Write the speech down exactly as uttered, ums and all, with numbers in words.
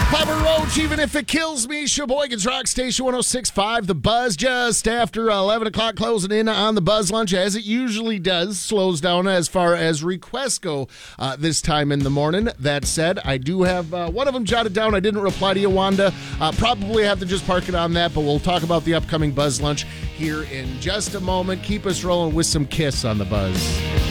Papa Roach, even if it kills me. Sheboygan's Rock Station one oh six point five. The Buzz just after eleven o'clock, closing in on the Buzz Lunch, as it usually does. Slows down as far as requests go uh, this time in the morning. That said, I do have uh, one of them jotted down. I didn't reply to you, Wanda. Uh, probably have to just park it on that, but we'll talk about the upcoming Buzz Lunch here in just a moment. Keep us rolling with some Kiss on the Buzz.